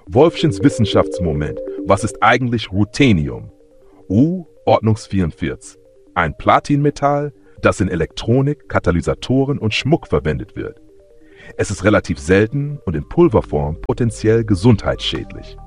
Wolfchens Wissenschaftsmoment. Was ist eigentlich Ruthenium? Ordnungs44. Ein Platinmetall, das in Elektronik, Katalysatoren und Schmuck verwendet wird. Es ist relativ selten und in Pulverform potenziell gesundheitsschädlich.